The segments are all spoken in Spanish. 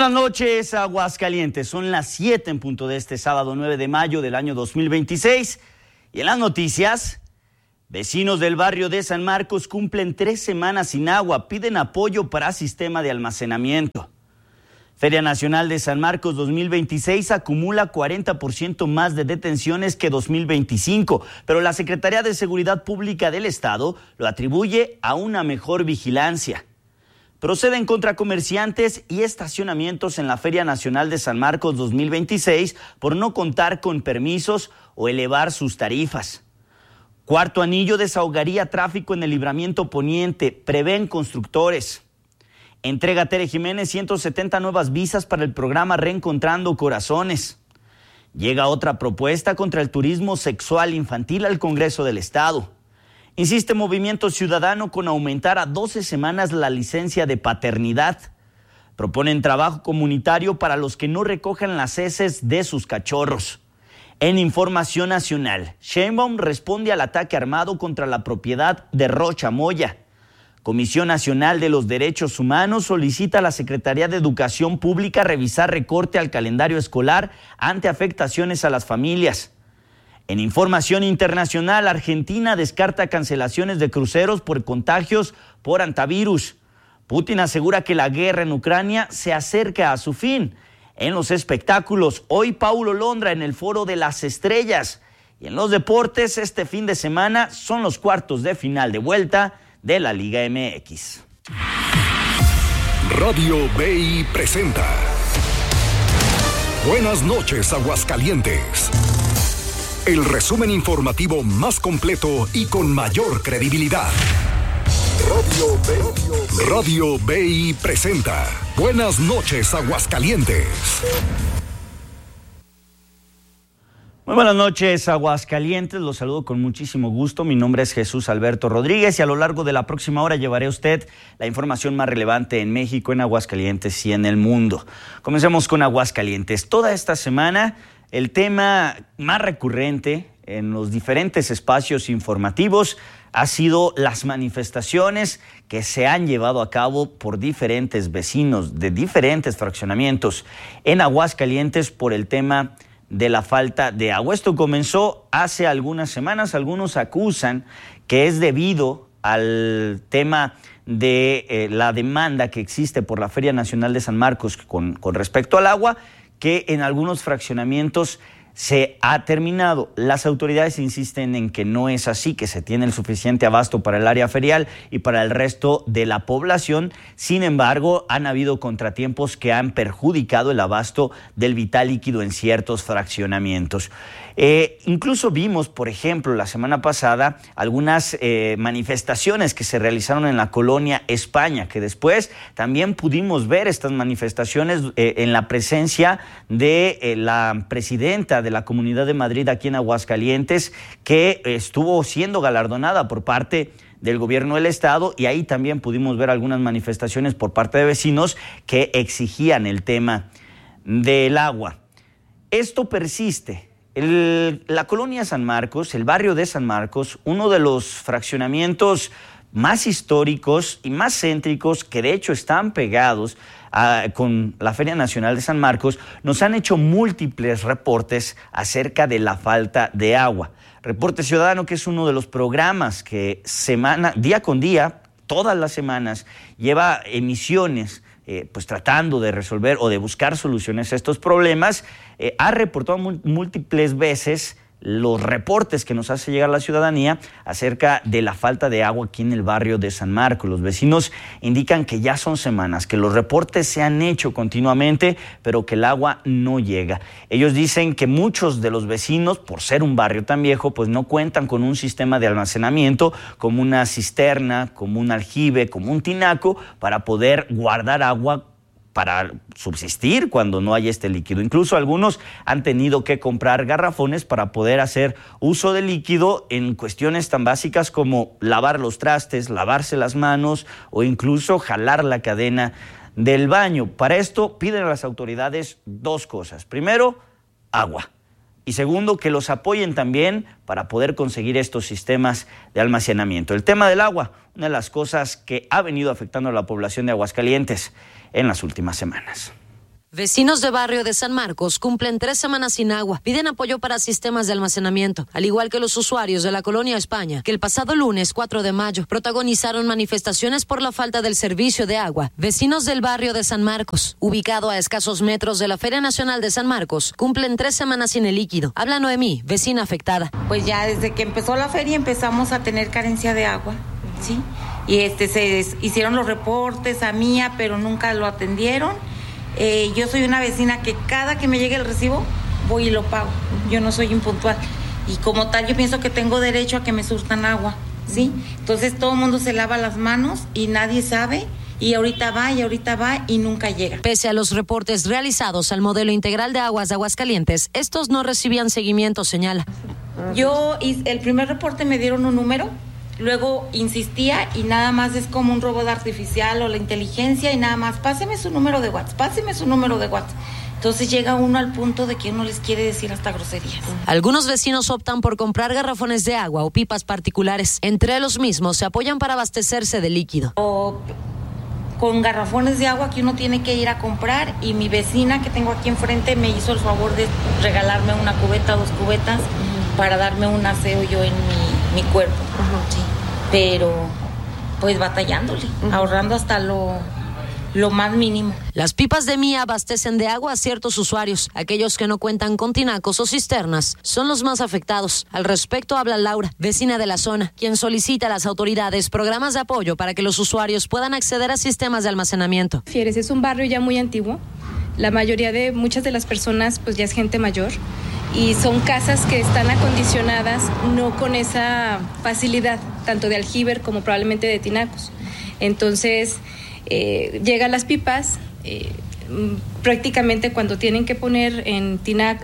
Muy buenas noches, Aguascalientes. Son las 7 en punto de este sábado 9 de mayo del año 2026. Y en las noticias, vecinos del barrio de San Marcos cumplen 3 semanas sin agua, piden apoyo para sistema de almacenamiento. Feria Nacional de San Marcos 2026 acumula 40% más de detenciones que 2025, pero la Secretaría de Seguridad Pública del Estado lo atribuye a una mejor vigilancia. Proceden contra comerciantes y estacionamientos en la Feria Nacional de San Marcos 2026 por no contar con permisos o elevar sus tarifas. Cuarto anillo desahogaría tráfico en el libramiento poniente, prevén constructores. Entrega Tere Jiménez 170 nuevas visas para el programa Reencontrando Corazones. Llega otra propuesta contra el turismo sexual infantil al Congreso del Estado. Insiste Movimiento Ciudadano con aumentar a 12 semanas la licencia de paternidad. Proponen trabajo comunitario para los que no recojan las heces de sus cachorros. En información nacional, Sheinbaum responde al ataque armado contra la propiedad de Rocha Moya. Comisión Nacional de los Derechos Humanos solicita a la Secretaría de Educación Pública revisar recorte al calendario escolar ante afectaciones a las familias. En información internacional, Argentina descarta cancelaciones de cruceros por contagios por hantavirus. Putin asegura que la guerra en Ucrania se acerca a su fin. En los espectáculos, hoy Paulo Londra en el Foro de las Estrellas. Y en los deportes, este fin de semana son los cuartos de final de vuelta de la Liga MX. Radio BI presenta Buenas noches, Aguascalientes. El resumen informativo más completo y con mayor credibilidad. Radio BI presenta Buenas noches, Aguascalientes. Muy buenas noches, Aguascalientes. Los saludo con muchísimo gusto. Mi nombre es Jesús Alberto Rodríguez y a lo largo de la próxima hora llevaré a usted la información más relevante en México, en Aguascalientes y en el mundo. Comencemos con Aguascalientes. Toda esta semana, el tema más recurrente en los diferentes espacios informativos ha sido las manifestaciones que se han llevado a cabo por diferentes vecinos de diferentes fraccionamientos en Aguascalientes por el tema de la falta de agua. Esto comenzó hace algunas semanas. Algunos acusan que es debido al tema de la demanda que existe por la Feria Nacional de San Marcos con respecto al agua, que en algunos fraccionamientos se ha terminado. Las autoridades insisten en que no es así, que se tiene el suficiente abasto para el área ferial y para el resto de la población. Sin embargo, han habido contratiempos que han perjudicado el abasto del vital líquido en ciertos fraccionamientos. Incluso vimos, por ejemplo, la semana pasada algunas manifestaciones que se realizaron en la colonia España, que después también pudimos ver estas manifestaciones en la presencia de la presidenta de la Comunidad de Madrid aquí en Aguascalientes, que estuvo siendo galardonada por parte del gobierno del estado, y ahí también pudimos ver algunas manifestaciones por parte de vecinos que exigían el tema del agua. Esto persiste. La colonia San Marcos, el barrio de San Marcos, uno de los fraccionamientos más históricos y más céntricos que de hecho están pegados con la Feria Nacional de San Marcos, nos han hecho múltiples reportes acerca de la falta de agua. Reporte Ciudadano, que es uno de los programas que día con día, todas las semanas, lleva emisiones pues tratando de resolver o de buscar soluciones a estos problemas, ha reportado múltiples veces los reportes que nos hace llegar la ciudadanía acerca de la falta de agua aquí en el barrio de San Marcos. Los vecinos indican que ya son semanas, que los reportes se han hecho continuamente, pero que el agua no llega. Ellos dicen que muchos de los vecinos, por ser un barrio tan viejo, pues no cuentan con un sistema de almacenamiento como una cisterna, como un aljibe, como un tinaco, para poder guardar agua para subsistir cuando no hay este líquido. Incluso algunos han tenido que comprar garrafones para poder hacer uso del líquido en cuestiones tan básicas como lavar los trastes, lavarse las manos o incluso jalar la cadena del baño. Para esto piden a las autoridades dos cosas. Primero, agua. Y segundo, que los apoyen también para poder conseguir estos sistemas de almacenamiento. El tema del agua, una de las cosas que ha venido afectando a la población de Aguascalientes en las últimas semanas. Vecinos de barrio de San Marcos cumplen 3 semanas sin agua. Piden apoyo para sistemas de almacenamiento, al igual que los usuarios de la colonia España, que el pasado lunes 4 de mayo protagonizaron manifestaciones por la falta del servicio de agua. Vecinos del barrio de San Marcos, ubicado a escasos metros de la Feria Nacional de San Marcos, cumplen 3 semanas sin el líquido. Habla Noemí, vecina afectada. Pues ya desde que empezó la feria empezamos a tener carencia de agua, ¿sí? Y se hicieron los reportes a Mía, pero nunca lo atendieron. Yo soy una vecina que cada que me llegue el recibo voy y lo pago. Yo no soy impuntual y como tal yo pienso que tengo derecho a que me surtan agua, ¿sí? Entonces todo el mundo se lava las manos y nadie sabe y ahorita va y nunca llega. Pese a los reportes realizados al modelo integral de aguas de Aguascalientes, estos no recibían seguimiento, señala. Yo el primer reporte me dieron un número. Luego insistía y nada más es como un robot artificial o la inteligencia y nada más, páseme su número de WhatsApp. Entonces llega uno al punto de que uno les quiere decir hasta groserías. Algunos vecinos optan por comprar garrafones de agua o pipas particulares. Entre los mismos se apoyan para abastecerse de líquido. O con garrafones de agua que uno tiene que ir a comprar y mi vecina que tengo aquí enfrente me hizo el favor de regalarme una cubeta, 2 cubetas para darme un aseo yo en mi cuerpo. Sí. Pero pues batallándole, ahorrando hasta lo más mínimo. Las pipas de Mía abastecen de agua a ciertos usuarios. Aquellos que no cuentan con tinacos o cisternas son los más afectados. Al respecto habla Laura, vecina de la zona, quien solicita a las autoridades programas de apoyo para que los usuarios puedan acceder a sistemas de almacenamiento. Fieres es un barrio ya muy antiguo. La mayoría de muchas de las personas pues ya es gente mayor. Y son casas que están acondicionadas no con esa facilidad, tanto de aljiber como probablemente de tinacos. Entonces, llegan las pipas, prácticamente cuando tienen que poner en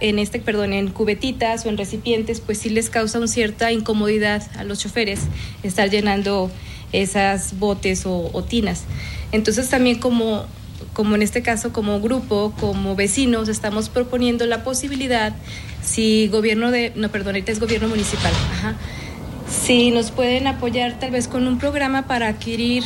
cubetitas o en recipientes, pues sí les causa una cierta incomodidad a los choferes estar llenando esas botes o tinas. Entonces también como en este caso, como grupo, como vecinos, estamos proponiendo la posibilidad, si ahorita es gobierno municipal, si nos pueden apoyar tal vez con un programa para adquirir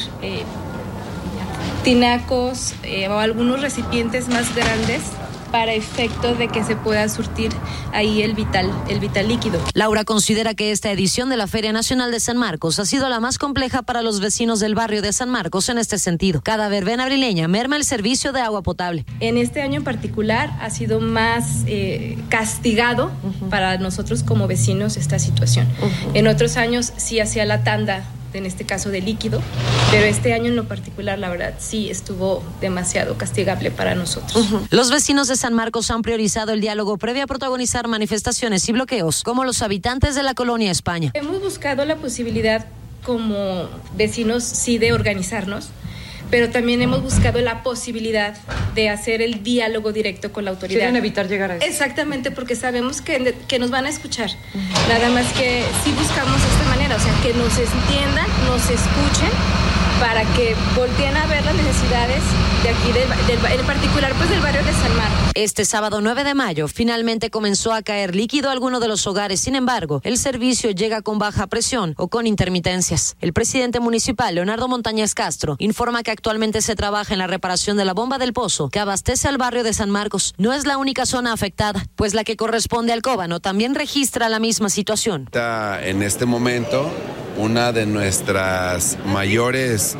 tinacos o algunos recipientes más grandes para efecto de que se pueda surtir ahí el vital líquido. Laura considera que esta edición de la Feria Nacional de San Marcos ha sido la más compleja para los vecinos del barrio de San Marcos en este sentido. Cada verbena abrileña merma el servicio de agua potable. En este año en particular ha sido más castigado para nosotros como vecinos esta situación. En otros años sí hacía la tanda, en este caso de líquido, pero este año en lo particular, la verdad, sí estuvo demasiado castigable para nosotros. Los vecinos de San Marcos han priorizado el diálogo previo a protagonizar manifestaciones y bloqueos, como los habitantes de la colonia España. Hemos buscado la posibilidad como vecinos, sí, de organizarnos, pero también hemos buscado la posibilidad de hacer el diálogo directo con la autoridad. Quieren evitar llegar a eso. Exactamente, porque sabemos que nos van a escuchar. Nada más que sí buscamos de esta manera, o sea, que nos entiendan, nos escuchen, para que volteen a ver las necesidades de aquí, en particular pues del barrio de San Marcos. Este sábado 9 de mayo finalmente comenzó a caer líquido a alguno de los hogares. Sin embargo, el servicio llega con baja presión o con intermitencias. El presidente municipal, Leonardo Montañez Castro, informa que actualmente se trabaja en la reparación de la bomba del pozo que abastece al barrio de San Marcos. No es la única zona afectada, pues la que corresponde al Cóbano también registra la misma situación. En este momento, una de nuestras mayores,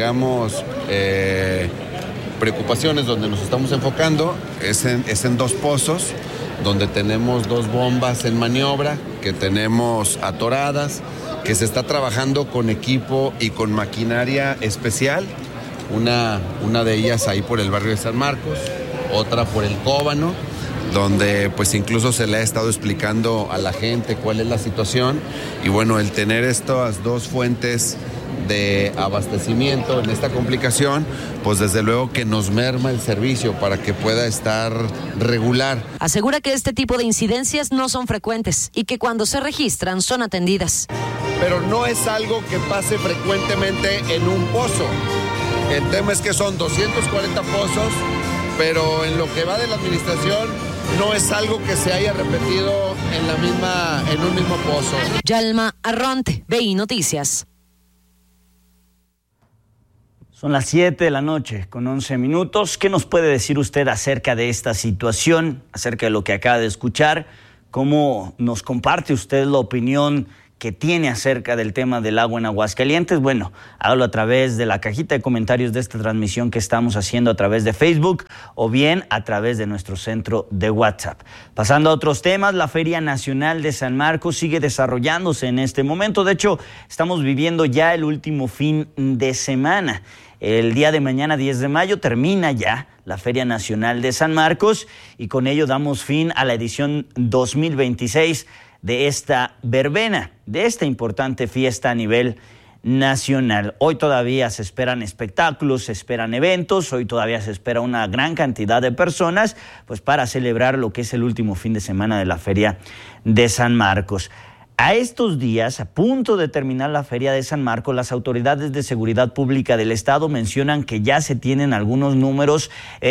preocupaciones donde nos estamos enfocando es en 2 pozos, donde tenemos 2 bombas en maniobra, que tenemos atoradas, que se está trabajando con equipo y con maquinaria especial. Una de ellas ahí por el barrio de San Marcos, otra por el Cóbano, donde pues incluso se le ha estado explicando a la gente cuál es la situación. Y bueno, el tener estas 2 fuentes de abastecimiento en esta complicación, pues desde luego que nos merma el servicio para que pueda estar regular. Asegura que este tipo de incidencias no son frecuentes y que cuando se registran son atendidas. Pero no es algo que pase frecuentemente en un pozo. El tema es que son 240 pozos, pero en lo que va de la administración no es algo que se haya repetido en un mismo pozo. Yalma Arronte, BI Noticias. Son las 7 de la noche con 11 minutos. ¿Qué nos puede decir usted acerca de esta situación, acerca de lo que acaba de escuchar? ¿Cómo nos comparte usted la opinión que tiene acerca del tema del agua en Aguascalientes? Bueno, hágalo a través de la cajita de comentarios de esta transmisión que estamos haciendo a través de Facebook o bien a través de nuestro centro de WhatsApp. Pasando a otros temas, la Feria Nacional de San Marcos sigue desarrollándose en este momento. De hecho, estamos viviendo ya el último fin de semana. El día de mañana, 10 de mayo, termina ya la Feria Nacional de San Marcos y con ello damos fin a la edición 2026 de esta verbena, de esta importante fiesta a nivel nacional. Hoy todavía se esperan espectáculos, se esperan eventos, hoy todavía se espera una gran cantidad de personas pues para celebrar lo que es el último fin de semana de la Feria de San Marcos. A estos días, a punto de terminar la Feria de San Marcos, las autoridades de seguridad pública del estado mencionan que ya se tienen algunos números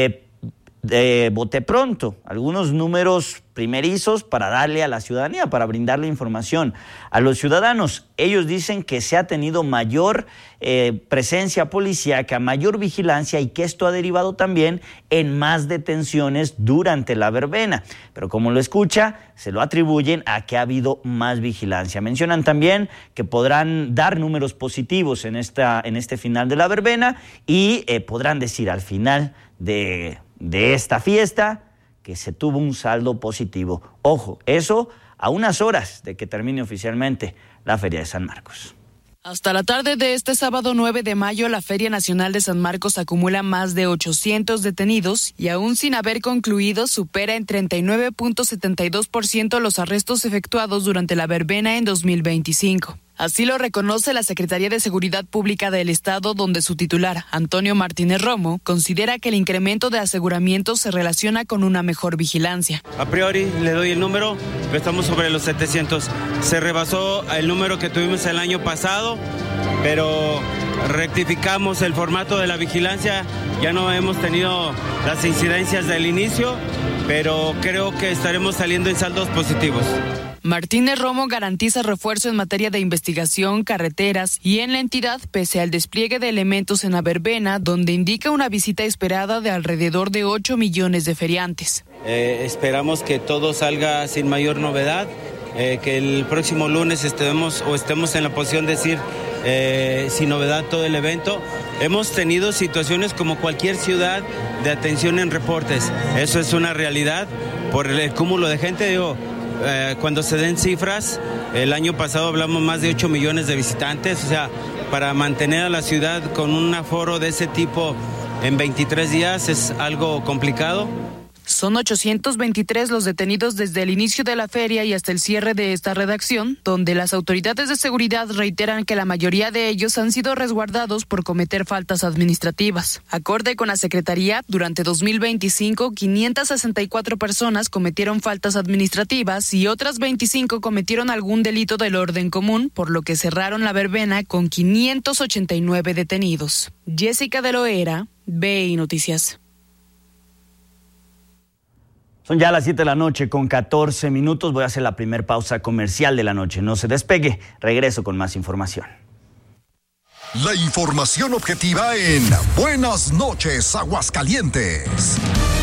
de bote pronto, algunos números primerizos para darle a la ciudadanía, para brindarle información a los ciudadanos. Ellos dicen que se ha tenido mayor presencia policíaca, mayor vigilancia y que esto ha derivado también en más detenciones durante la verbena. Pero como lo escucha, se lo atribuyen a que ha habido más vigilancia. Mencionan también que podrán dar números positivos en este final de la verbena y podrán decir al final de esta fiesta que se tuvo un saldo positivo. Ojo, eso a unas horas de que termine oficialmente la Feria de San Marcos. Hasta la tarde de este sábado 9 de mayo, la Feria Nacional de San Marcos acumula más de 800 detenidos y aún sin haber concluido supera en 39.72% los arrestos efectuados durante la verbena en 2025. Así lo reconoce la Secretaría de Seguridad Pública del Estado, donde su titular, Antonio Martínez Romo, considera que el incremento de aseguramientos se relaciona con una mejor vigilancia. A priori le doy el número, estamos sobre los 700. Se rebasó el número que tuvimos el año pasado, pero rectificamos el formato de la vigilancia. Ya no hemos tenido las incidencias del inicio, pero creo que estaremos saliendo en saldos positivos. Martínez Romo garantiza refuerzo en materia de investigación, carreteras y en la entidad pese al despliegue de elementos en la verbena, donde indica una visita esperada de alrededor de 8 millones de feriantes. Esperamos que todo salga sin mayor novedad, que el próximo lunes estemos en la posición de decir sin novedad todo el evento. Hemos tenido situaciones como cualquier ciudad de atención en reportes. Eso es una realidad por el cúmulo de gente, cuando se den cifras, el año pasado hablamos más de 8 millones de visitantes, o sea, para mantener a la ciudad con un aforo de ese tipo en 23 días es algo complicado. Son 823 los detenidos desde el inicio de la feria y hasta el cierre de esta redacción, donde las autoridades de seguridad reiteran que la mayoría de ellos han sido resguardados por cometer faltas administrativas. Acorde con la Secretaría, durante 2025, 564 personas cometieron faltas administrativas y otras 25 cometieron algún delito del orden común, por lo que cerraron la verbena con 589 detenidos. Jessica de Loera, BI Noticias. Son ya las 7 de la noche con 14 minutos. Voy a hacer la primer pausa comercial de la noche. No se despegue. Regreso con más información. La información objetiva en Buenas noches, Aguascalientes.